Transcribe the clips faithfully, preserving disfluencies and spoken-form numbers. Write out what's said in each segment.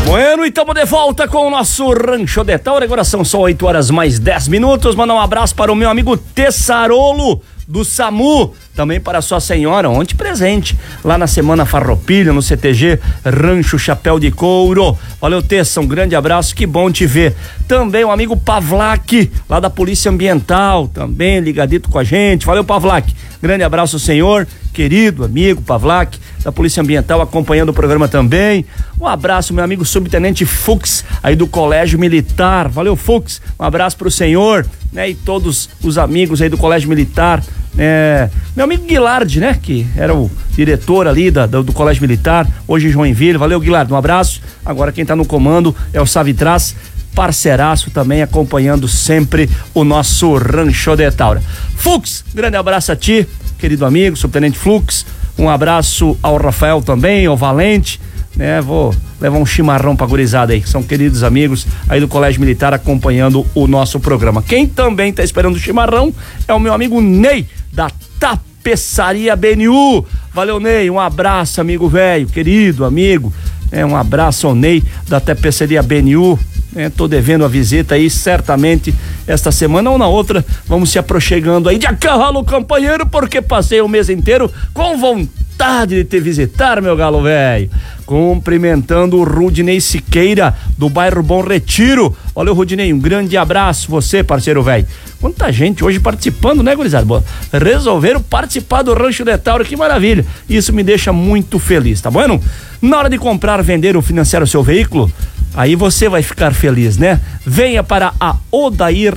Bueno, e estamos de volta com o nosso Rancho de Taura. Agora são só oito horas mais dez minutos. Mandar um abraço para o meu amigo Tessarolo do SAMU, também para a sua senhora, ontem presente lá na Semana Farroupilha, no C T G Rancho Chapéu de Couro. Valeu, Tessa, um grande abraço, que bom te ver. Também o amigo Pavlak, lá da Polícia Ambiental, também ligadito com a gente. Valeu, Pavlak, grande abraço, senhor, querido amigo Pavlak, da Polícia Ambiental, acompanhando o programa também. Um abraço, meu amigo Subtenente Fux, aí do Colégio Militar. Valeu, Fux, um abraço pro senhor, né, e todos os amigos aí do Colégio Militar. É, meu amigo Guilherme, né, que era o diretor ali da, do, do Colégio Militar, hoje em Joinville. Valeu, Guilherme, um abraço. Agora quem tá no comando é o Savitraz, parceiraço também, acompanhando sempre o nosso Rancho de Taura. Fux, grande abraço a ti, querido amigo, Subtenente Fux. Um abraço ao Rafael também, ao Valente, né? Vou levar um chimarrão pra gurizada aí, que são queridos amigos aí do Colégio Militar acompanhando o nosso programa. Quem também tá esperando o chimarrão é o meu amigo Ney, da Tapeçaria B N U. Valeu, Ney, um abraço, amigo velho, querido amigo, é, um abraço ao Ney da Tapeçaria B N U. É, tô devendo a visita aí, certamente esta semana ou na outra vamos se aproximando aí de a cavalo, companheiro, porque passei o mês inteiro com vontade de te visitar, meu galo velho. Cumprimentando o Rudinei Siqueira, do bairro Bom Retiro. Olha o Rudinei, um grande abraço, você, parceiro velho. Quanta gente hoje participando, né, gurizada? Resolveram participar do Rancho de Taura, que maravilha. Isso me deixa muito feliz, tá bom? Na hora de comprar, vender ou financiar o seu veículo, aí você vai ficar feliz, né? Venha para a Odair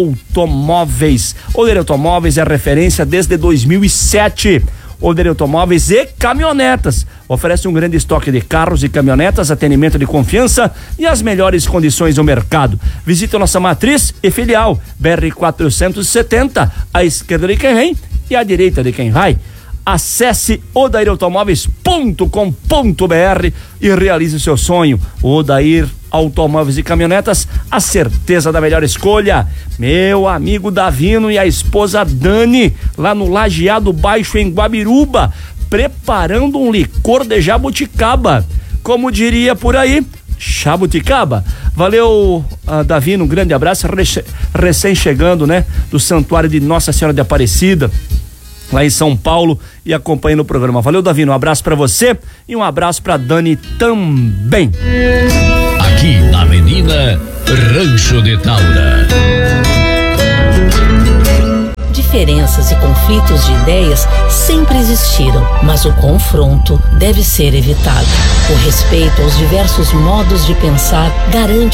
Automóveis. Odair Automóveis é referência desde dois mil e sete. Odair Automóveis e Caminhonetas. Oferece um grande estoque de carros e caminhonetas, atendimento de confiança e as melhores condições do mercado. Visite a nossa matriz e filial B R quatrocentos e setenta, à esquerda de quem vem e à direita de quem vai. Acesse odair automóveis ponto com ponto b r e realize o seu sonho. Odair Automóveis e Caminhonetas, a certeza da melhor escolha. Meu amigo Davino e a esposa Dani, lá no Lajeado Baixo, em Guabiruba, preparando um licor de jabuticaba. Como diria por aí, jabuticaba. Valeu, uh, Davino, um grande abraço. Rece- recém-chegando, né, do Santuário de Nossa Senhora de Aparecida, lá em São Paulo, e acompanhando o programa. Valeu, Davino, um abraço pra você e um abraço pra Dani também. Aqui na Avenida Rancho de Taura. Diferenças e conflitos de ideias sempre existiram, mas o confronto deve ser evitado. O respeito aos diversos modos de pensar garante